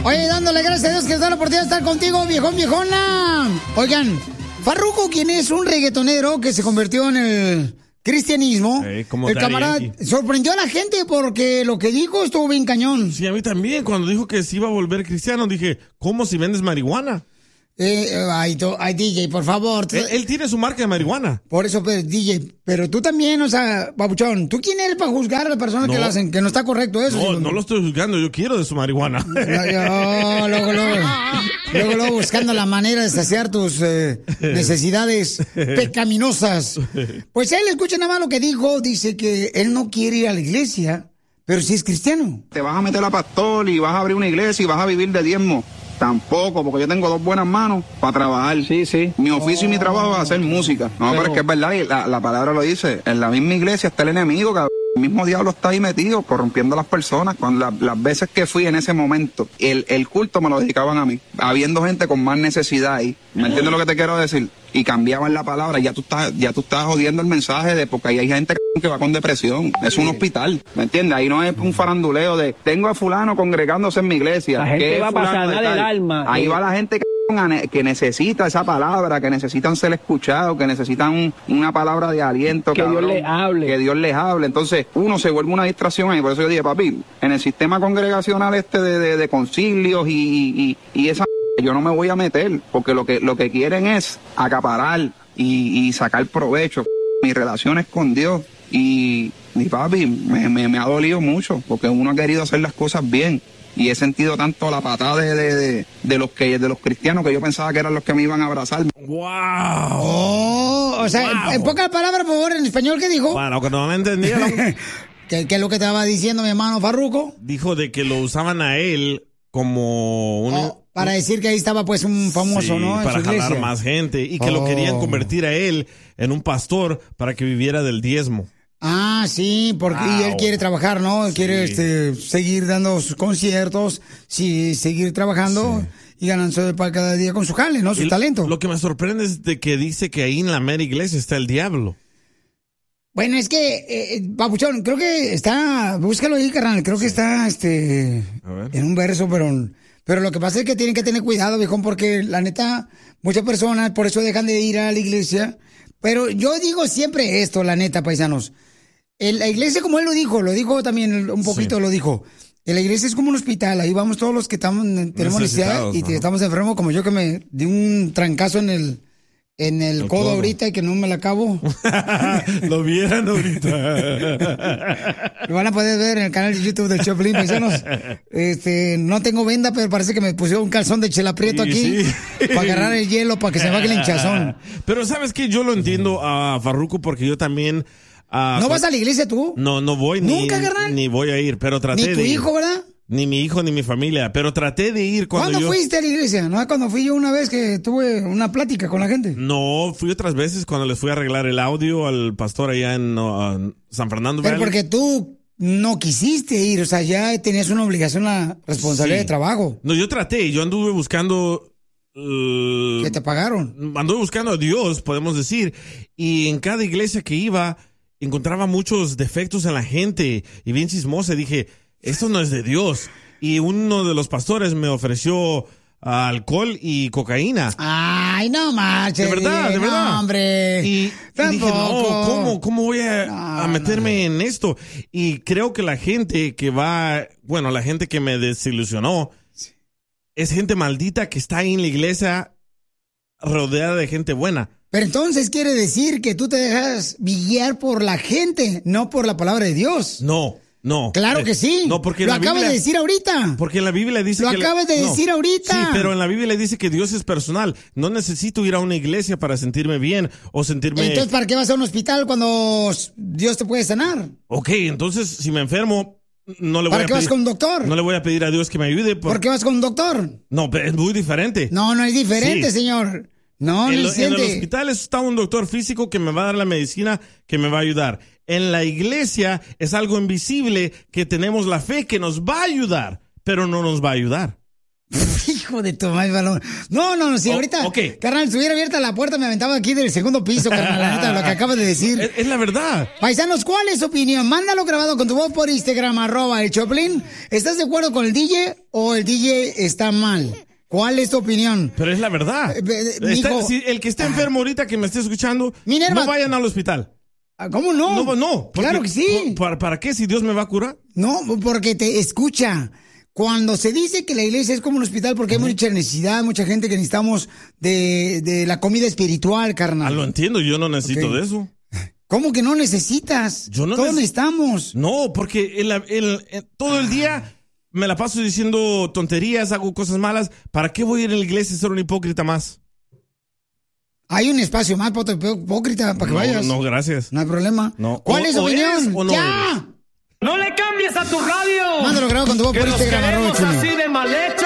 Oye, dándole gracias a Dios que nos da la oportunidad de estar contigo, viejón, viejona. Oigan, Farruko, quien es un reggaetonero que se convirtió en el cristianismo, el camarada sorprendió a la gente porque lo que dijo estuvo bien cañón. Sí, a mí también. Cuando dijo que se iba a volver cristiano, dije, ¿cómo si vendes marihuana? Ay, DJ, por favor. Él tiene su marca de marihuana. Por eso, pues, DJ, pero tú también, o sea, papuchón, ¿tú quién eres para juzgar a la persona que lo hacen? Que no está correcto eso. No lo estoy juzgando, yo quiero de su marihuana. Luego buscando la manera de saciar tus necesidades pecaminosas. Pues él, escucha nada más lo que dijo, dice que él no quiere ir a la iglesia, pero sí es cristiano. Te vas a meter a pastor y vas a abrir una iglesia y vas a vivir de diezmo. Tampoco, porque yo tengo 2 buenas manos para trabajar. Sí. Mi oficio y mi trabajo es hacer música. No, pero es que es verdad, y la palabra lo dice. En la misma iglesia está el enemigo, cabrón. El mismo diablo está ahí metido, corrompiendo a las personas. Cuando las veces que fui en ese momento, el culto me lo dedicaban a mí. Habiendo gente con más necesidad ahí. ¿Me entiendes lo que te quiero decir? Y cambiaban la palabra, ya tú estás jodiendo el mensaje de, porque ahí hay gente que va con depresión. Es un hospital, ¿me entiendes? Ahí no es un faranduleo de, tengo a fulano congregándose en mi iglesia. La gente va para sanar el alma. Ahí va la gente que necesita esa palabra, que necesitan ser escuchados, que necesitan una palabra de aliento. Que Dios les hable. Que Dios les hable. Entonces, uno se vuelve una distracción ahí. Por eso yo dije, papi, en el sistema congregacional de concilios y esa... Yo no me voy a meter, porque lo que quieren es acaparar y sacar provecho. Mis relaciones con Dios y papi, me ha dolido mucho, porque uno ha querido hacer las cosas bien. Y he sentido tanto la patada de los cristianos que yo pensaba que eran los que me iban a abrazar. ¡Wow! O sea, en pocas palabras, por favor, en español, ¿qué dijo? Bueno, que no me entendía. ¿Qué es lo que estaba diciendo mi hermano Farruko? Dijo de que lo usaban a él como para decir que ahí estaba pues un famoso, sí, ¿no? Para jalar más gente y que lo querían convertir a él en un pastor para que viviera del diezmo. Ah, sí, porque y él quiere trabajar, ¿no? Él quiere seguir dando sus conciertos, seguir trabajando y ganándose para cada día con su jale, ¿no? Su talento. Lo que me sorprende es de que dice que ahí en la mera iglesia está el diablo. Bueno, es que, Papuchón, creo que está, búscalo ahí, carnal, creo que está, en un verso, pero lo que pasa es que tienen que tener cuidado, viejón, porque la neta, muchas personas por eso dejan de ir a la iglesia. Pero yo digo siempre esto, la neta, paisanos. La iglesia, como él lo dijo también un poquito, lo dijo. La iglesia es como un hospital, ahí vamos todos los que tenemos necesidad y estamos enfermos, como yo que me di un trancazo en el codo ahorita y que no me la acabo. Lo vieran ahorita. Lo van a poder ver en el canal de YouTube del Choplin, paisanos. No tengo venda, pero parece que me pusieron un calzón de Chela Prieto aquí para agarrar el hielo, para que se baje el hinchazón. Pero ¿sabes qué? Yo lo entiendo a Farruko porque yo también... ¿No vas a la iglesia tú? No voy. ¿Nunca, carnal? Ni voy a ir, pero traté de ir. ¿Ni tu hijo, verdad? Ni mi hijo, ni mi familia, pero traté de ir ¿Cuándo fuiste a la iglesia? ¿No? Cuando fui yo una vez que tuve una plática con la gente. No, fui otras veces cuando les fui a arreglar el audio al pastor allá en San Fernando Valley. Pero porque tú no quisiste ir, o sea, ya tenías una obligación, una responsabilidad de trabajo. No, yo traté, yo anduve buscando... ¿Qué te pagaron? Anduve buscando a Dios, podemos decir, y en cada iglesia que iba encontraba muchos defectos en la gente y bien chismosa. Dije, esto no es de Dios. Y uno de los pastores me ofreció alcohol y cocaína. Ay, no marches. De verdad. No, hombre. Y dije, no, ¿cómo voy a meterme en esto? Y creo que la gente que la gente que me desilusionó es gente maldita que está ahí en la iglesia rodeada de gente buena. Pero entonces quiere decir que tú te dejas guiar por la gente, no por la palabra de Dios. No. Claro que sí. No, porque lo acabas de decir ahorita. Porque en la Biblia dice que... Lo acabas de decir ahorita. Sí, pero en la Biblia dice que Dios es personal. No necesito ir a una iglesia para sentirme bien o sentirme... Entonces, ¿para qué vas a un hospital cuando Dios te puede sanar? Ok, entonces, si me enfermo, no le voy a pedir... ¿Para qué vas con un doctor? No le voy a pedir a Dios que me ayude. ¿Por qué vas con un doctor? No, pero es muy diferente. No es diferente, señor. No, en el hospital está un doctor físico que me va a dar la medicina que me va a ayudar. En la iglesia es algo invisible que tenemos la fe que nos va a ayudar, pero no nos va a ayudar. Hijo de tu madre, balón. No, si ahorita, carnal, si hubiera abierta la puerta, me aventaba aquí del segundo piso, carnal, la neta, lo que acabas de decir. Es la verdad. Paisanos, ¿cuál es su opinión? Mándalo grabado con tu voz por Instagram, @el Choplin. ¿Estás de acuerdo con el DJ o el DJ está mal? ¿Cuál es tu opinión? Pero es la verdad. Si el que está enfermo ahorita, que me esté escuchando, Minerva, no vayan al hospital. ¿Cómo no? No. Claro que sí. ¿Para qué? Si Dios me va a curar. No, porque te escucha. Cuando se dice que la iglesia es como un hospital porque hay mucha necesidad, mucha gente que necesitamos de la comida espiritual, carnal. Lo entiendo, yo no necesito de eso. ¿Cómo que no necesitas? Todos necesitamos. No, porque todo el día me la paso diciendo tonterías, hago cosas malas. ¿Para qué voy a ir a la iglesia y ser un hipócrita más? Hay un espacio más para hipócrita para que vayas. No, gracias. No hay problema. No. ¿Cuál es tu opinión? ¿O no ¡Ya! ¡No le cambies a tu radio! Mándalo grabado con tu voz por Instagram, ¡Así de mal hecho!